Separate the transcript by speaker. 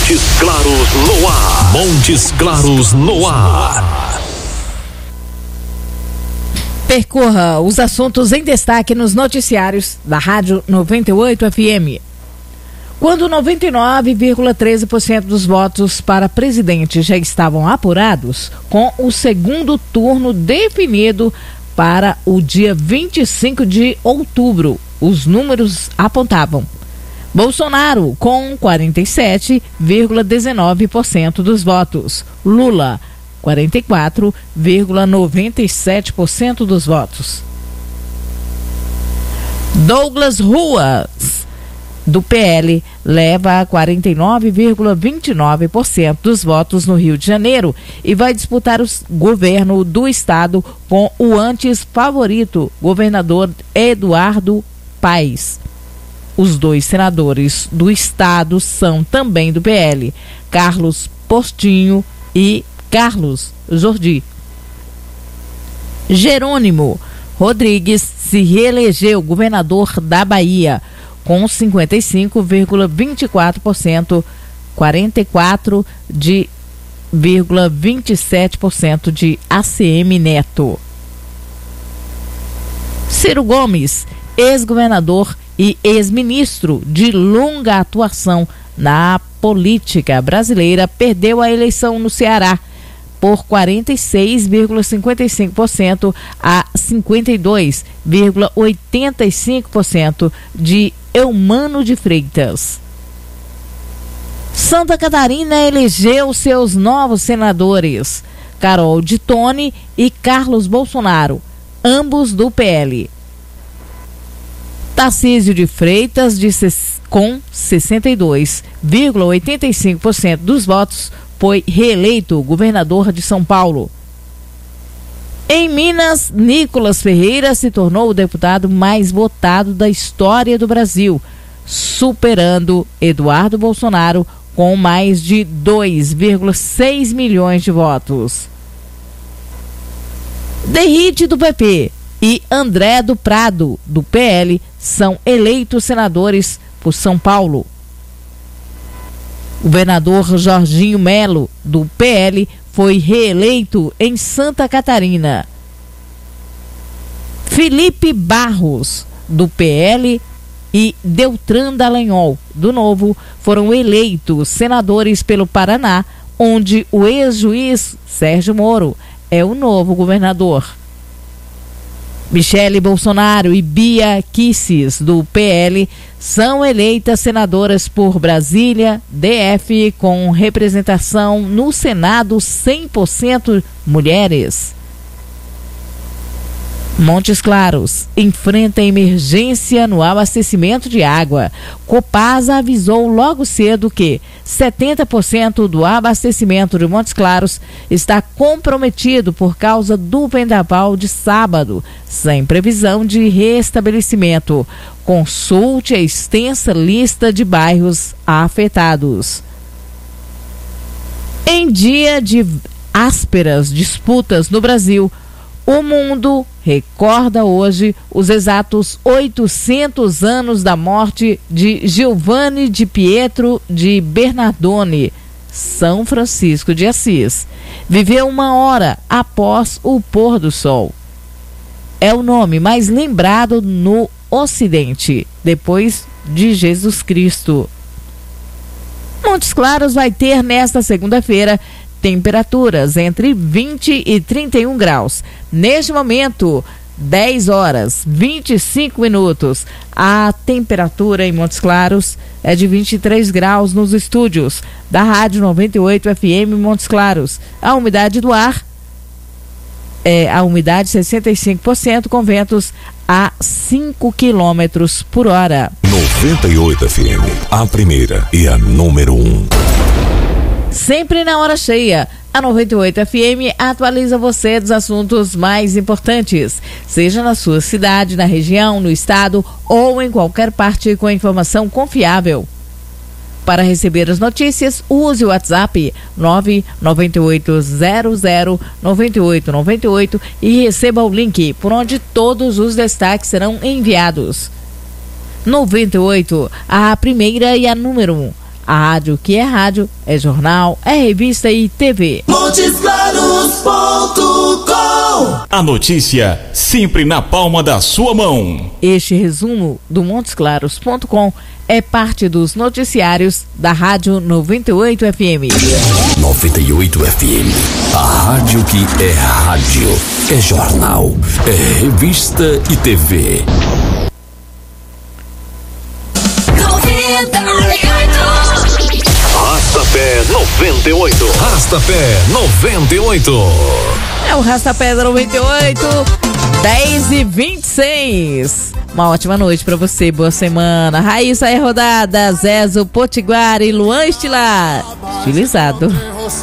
Speaker 1: Montes Claros no ar. Montes Claros no ar.
Speaker 2: Percorra os assuntos em destaque nos noticiários da Rádio 98 FM. Quando 99,13% dos votos para presidente já estavam apurados, com o segundo turno definido para o dia 25 de outubro, os números apontavam: Bolsonaro com 47,19% dos votos, Lula 44,97% dos votos. Douglas Ruas, do PL, leva 49,29% dos votos no Rio de Janeiro e vai disputar o governo do estado com o antes favorito, governador Eduardo Paes. Os dois senadores do estado são também do PL, Carlos Postinho e Carlos Jordi. Jerônimo Rodrigues se reelegeu governador da Bahia com 55,24%, 44,27% de ACM Neto. Ciro Gomes, ex-governador e ex-ministro de longa atuação na política brasileira, perdeu a eleição no Ceará por 46,55% a 52,85% de Eumano de Freitas. Santa Catarina elegeu seus novos senadores, Carol de Tone e Carlos Bolsonaro, ambos do PL. Tarcísio de Freitas, com 62,85% dos votos, foi reeleito governador de São Paulo. Em Minas, Nicolas Ferreira se tornou o deputado mais votado da história do Brasil, superando Eduardo Bolsonaro com mais de 2,6 milhões de votos. Derrite, do PP, e André do Prado, do PL, são eleitos senadores por São Paulo. O governador Jorginho Melo, do PL, foi reeleito em Santa Catarina. Felipe Barros, do PL, e Deltran Dallagnol, do Novo, foram eleitos senadores pelo Paraná, onde o ex-juiz Sérgio Moro é o novo governador. Michele Bolsonaro e Bia Kicis, do PL, são eleitas senadoras por Brasília, DF, com representação no Senado 100% mulheres. Montes Claros enfrenta emergência no abastecimento de água. Copasa avisou logo cedo que 70% do abastecimento de Montes Claros está comprometido por causa do vendaval de sábado, sem previsão de restabelecimento. Consulte a extensa lista de bairros afetados. Em dia de ásperas disputas no Brasil, o mundo recorda hoje os exatos 800 anos da morte de Giovanni di Pietro de Bernardone, São Francisco de Assis. Viveu 1 hora após o pôr do sol. É o nome mais lembrado no Ocidente, depois de Jesus Cristo. Montes Claros vai ter nesta segunda-feira temperaturas entre 20 e 31 graus. Neste momento, 10 horas, 25 minutos. A temperatura em Montes Claros é de 23 graus nos estúdios da Rádio 98 FM Montes Claros. A umidade do ar é 65%, com ventos a 5 quilômetros por hora.
Speaker 1: 98 FM, a primeira e a número 1.
Speaker 2: Sempre na hora cheia, a 98 FM atualiza você dos assuntos mais importantes, seja na sua cidade, na região, no estado ou em qualquer parte, com informação confiável. Para receber as notícias, use o WhatsApp 998009898 e receba o link por onde todos os destaques serão enviados. 98, a primeira e a número 1. A rádio que é rádio, é jornal, é revista e TV.
Speaker 3: MontesClaros.com. A notícia sempre na palma da sua mão.
Speaker 2: Este resumo do MontesClaros.com é parte dos noticiários da Rádio 98 FM.
Speaker 1: 98 FM, a rádio que é rádio, é jornal, é revista e TV.
Speaker 4: 98.
Speaker 1: Rastapé 98. Rastapé 98.
Speaker 2: É o Rastapé 98, 10h26. Uma ótima noite pra você, boa semana. Raíssa é rodada, Zezo Potiguar e Luan Estilar. Estilizado.